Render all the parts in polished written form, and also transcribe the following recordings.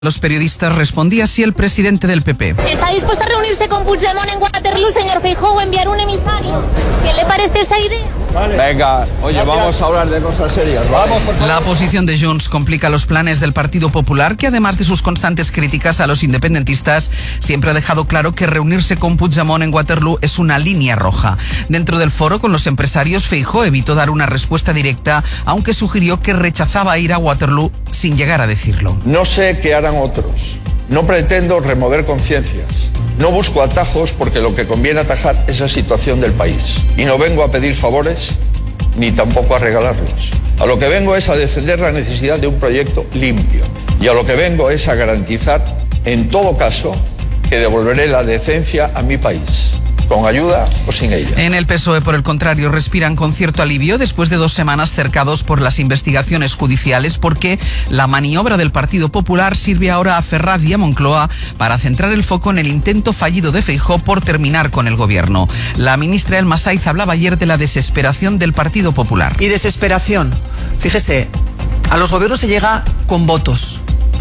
Los periodistas respondía así el presidente del PP. ¿Está dispuesto a reunirse con Puigdemont en Waterloo, señor Feijóo, o enviar un emisario? ¿Qué le parece esa idea? Vale. Venga, oye, gracias. Vamos a hablar de cosas serias. Vamos, por favor. La posición de Junts complica los planes del Partido Popular, que además de sus constantes críticas a los independentistas, siempre ha dejado claro que reunirse con Puigdemont en Waterloo es una línea roja. Dentro del foro con los empresarios, Feijóo evitó dar una respuesta directa, aunque sugirió que rechazaba ir a Waterloo sin llegar a decirlo. No sé qué harán otros. No pretendo remover conciencias. No busco atajos porque lo que conviene atajar es la situación del país. Y no vengo a pedir favores ni tampoco a regalarlos. A lo que vengo es a defender la necesidad de un proyecto limpio. Y a lo que vengo es a garantizar, en todo caso, que devolveré la decencia a mi país. Con ayuda o sin ella. En el PSOE, por el contrario, respiran con cierto alivio después de 2 semanas cercados por las investigaciones judiciales, porque la maniobra del Partido Popular sirve ahora a Ferraz y a Moncloa para centrar el foco en el intento fallido de Feijóo por terminar con el gobierno. La ministra Elma Saiz hablaba ayer de la desesperación del Partido Popular. Y desesperación. Fíjese, a los gobiernos se llega con votos.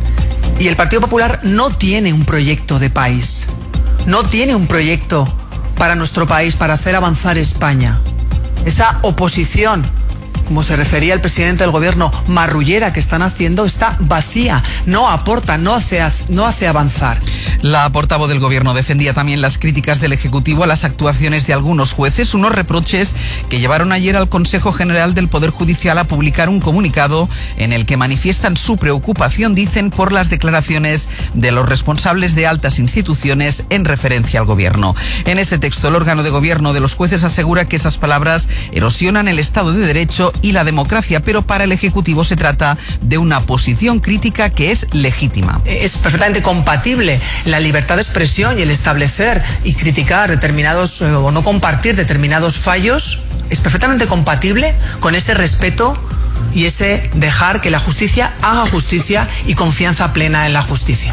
Y el Partido Popular no tiene un proyecto de país. No tiene un proyecto para nuestro país, para hacer avanzar España. Esa oposición, como se refería el presidente del gobierno, marrullera que están haciendo, está vacía, no aporta, no hace avanzar. La portavoz del gobierno defendía también las críticas del Ejecutivo a las actuaciones de algunos jueces, unos reproches que llevaron ayer al Consejo General del Poder Judicial a publicar un comunicado en el que manifiestan su preocupación, dicen, por las declaraciones de los responsables de altas instituciones en referencia al gobierno. En ese texto, el órgano de gobierno de los jueces asegura que esas palabras erosionan el Estado de Derecho y la democracia, pero para el Ejecutivo se trata de una posición crítica que es legítima. Es perfectamente compatible la libertad de expresión y el establecer y criticar determinados o no compartir determinados fallos, es perfectamente compatible con ese respeto y ese dejar que la justicia haga justicia y confianza plena en la justicia.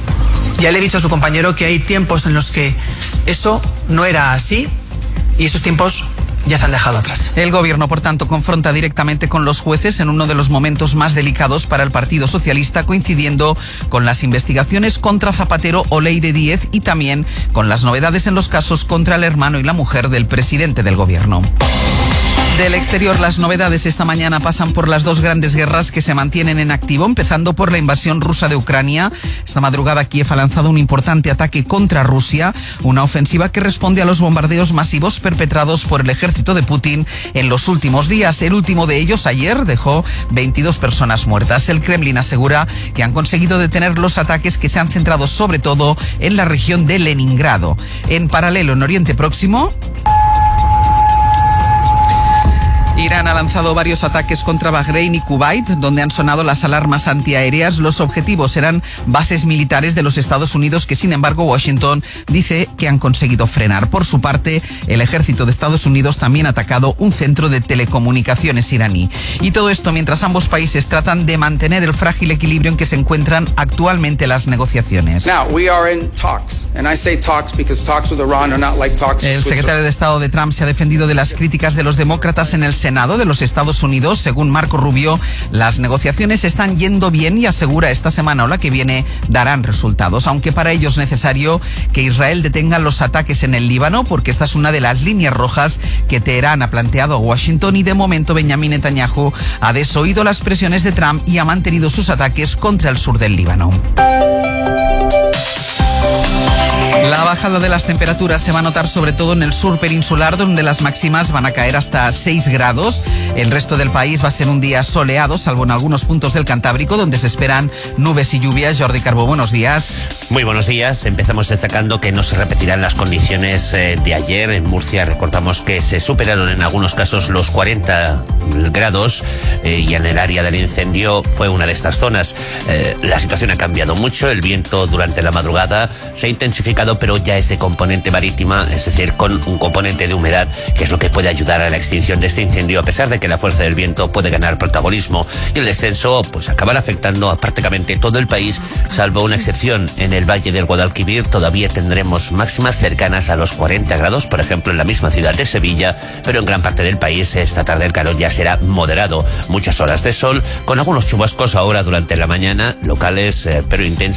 Ya le he dicho a su compañero que hay tiempos en los que eso no era así y esos tiempos ya se han dejado atrás. El gobierno, por tanto, confronta directamente con los jueces en uno de los momentos más delicados para el Partido Socialista, coincidiendo con las investigaciones contra Zapatero o Leire Díez y también con las novedades en los casos contra el hermano y la mujer del presidente del gobierno. Del exterior, las novedades esta mañana pasan por las 2 grandes guerras que se mantienen en activo, empezando por la invasión rusa de Ucrania. Esta madrugada Kiev ha lanzado un importante ataque contra Rusia, una ofensiva que responde a los bombardeos masivos perpetrados por el ejército de Putin en los últimos días. El último de ellos ayer dejó 22 personas muertas. El Kremlin asegura que han conseguido detener los ataques que se han centrado sobre todo en la región de Leningrado. En paralelo, en Oriente Próximo, Irán ha lanzado varios ataques contra Bahrein y Kuwait, donde han sonado las alarmas antiaéreas. Los objetivos eran bases militares de los Estados Unidos que, sin embargo, Washington dice que han conseguido frenar. Por su parte, el ejército de Estados Unidos también ha atacado un centro de telecomunicaciones iraní. Y todo esto mientras ambos países tratan de mantener el frágil equilibrio en que se encuentran actualmente las negociaciones. El secretario de Estado de Trump se ha defendido de las críticas de los demócratas en el Senado de los Estados Unidos. Según Marco Rubio, las negociaciones están yendo bien y asegura esta semana o la que viene darán resultados, aunque para ello es necesario que Israel detenga los ataques en el Líbano, porque esta es una de las líneas rojas que Teherán ha planteado a Washington, y de momento Benjamin Netanyahu ha desoído las presiones de Trump y ha mantenido sus ataques contra el sur del Líbano. La bajada de las temperaturas se va a notar sobre todo en el sur peninsular, donde las máximas van a caer hasta 6 grados. El resto del país va a ser un día soleado, salvo en algunos puntos del Cantábrico, donde se esperan nubes y lluvias. Jordi Carbó, buenos días. Muy buenos días. Empezamos destacando que no se repetirán las condiciones de ayer. En Murcia recordamos que se superaron en algunos casos los 40 grados y en el área del incendio fue una de estas zonas. La situación ha cambiado mucho. El viento durante la madrugada se ha intensificado invierno, pero ya es de componente marítima, es decir, con un componente de humedad, que es lo que puede ayudar a la extinción de este incendio, a pesar de que la fuerza del viento puede ganar protagonismo, y el descenso pues acabará afectando a prácticamente todo el país, salvo una excepción. En el Valle del Guadalquivir todavía tendremos máximas cercanas a los 40 grados, por ejemplo en la misma ciudad de Sevilla, pero en gran parte del país esta tarde el calor ya será moderado. Muchas horas de sol, con algunos chubascos ahora durante la mañana, locales pero intensos.